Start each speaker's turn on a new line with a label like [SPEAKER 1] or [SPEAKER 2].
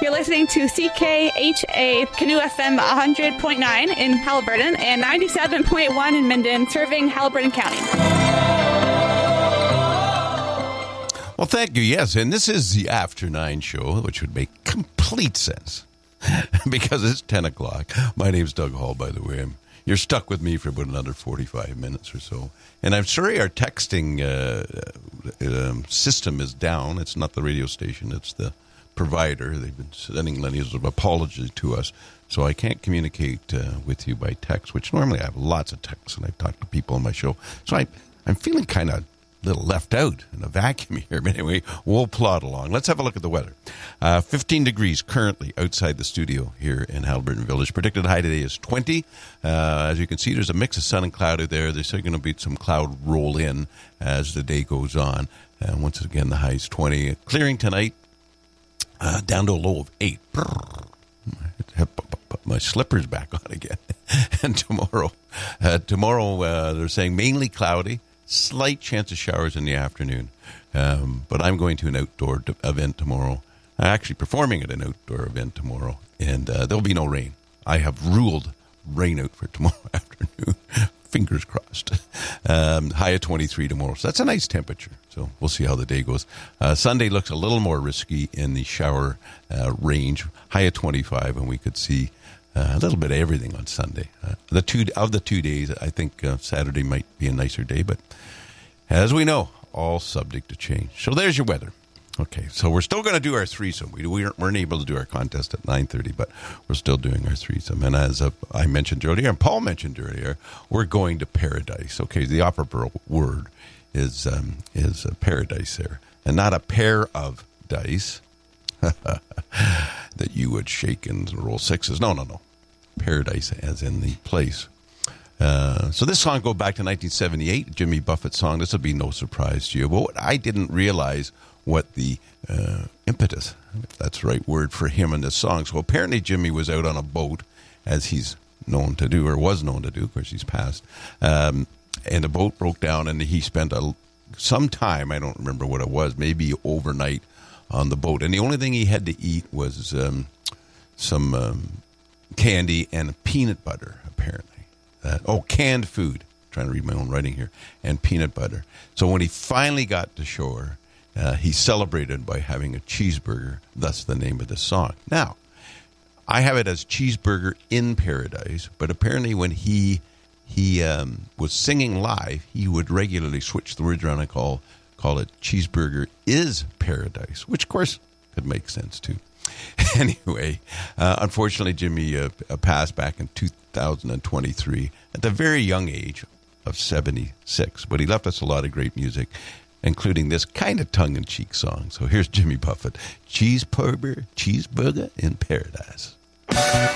[SPEAKER 1] You're listening to CKHA Canoe FM 100.9 in Haliburton and 97.1 in Minden, serving Haliburton County.
[SPEAKER 2] Well, thank you. Yes, and this is the After 9 show, which would make complete sense because it's 10 o'clock. My name's Doug Hall, by the way. You're stuck with me for about another 45 minutes or so. And I'm sorry our texting system is down. It's not the radio station. It's the provider. They've been sending letters of apology to us. So I can't communicate with you by text, which normally I have lots of texts, and I talk to people on my show. So I'm feeling kind of little left out in a vacuum here. But anyway, we'll plod along. Let's have a look at the weather. 15 degrees currently outside the studio here in Haliburton Village. Predicted high today is 20. As you can see, there's a mix of sun and cloud out there. There's going to be some cloud roll in as the day goes on. Once again, the high is 20. Clearing tonight down to a low of 8. Put my slippers back on again. And tomorrow they're saying mainly cloudy. Slight chance of showers in the afternoon. But I'm going to an outdoor event tomorrow. I'm actually performing at an outdoor event tomorrow. And there'll be no rain. I have ruled rain out for tomorrow afternoon. Fingers crossed. High of 23 tomorrow. So that's a nice temperature. So we'll see how the day goes. Sunday looks a little more risky in the shower range. High of 25, and we could see a little bit of everything on Sunday. The two days, I think Saturday might be a nicer day, but as we know, all subject to change. So there's your weather. Okay, so we're still going to do our threesome. We weren't able to do our contest at 9:30, but we're still doing our threesome. And as I mentioned earlier, and Paul mentioned earlier, we're going to paradise. Okay, the opera word is paradise there, and not a pair of dice that you would shake and roll sixes. No. Paradise as in the place. So this song goes back to 1978, Jimmy Buffett song. This will be no surprise to you. But I didn't realize what the impetus, if that's the right word, for him in this song. So apparently Jimmy was out on a boat, as he's known to do, or was known to do, of course he's passed. And the boat broke down, and he spent some time, I don't remember what it was, maybe overnight on the boat. And the only thing he had to eat was some candy and peanut butter, apparently. Canned food. I'm trying to read my own writing here. And peanut butter. So when he finally got to shore, he celebrated by having a cheeseburger, thus the name of the song. Now, I have it as Cheeseburger in Paradise, but apparently when he was singing live, he would regularly switch the words around and call it Cheeseburger is Paradise, which, of course, could make sense, too. Anyway, unfortunately, Jimmy passed back in 2023 at the very young age of 76. But he left us a lot of great music, including this kind of tongue-in-cheek song. So here's Jimmy Buffett, Cheeseburger in Paradise.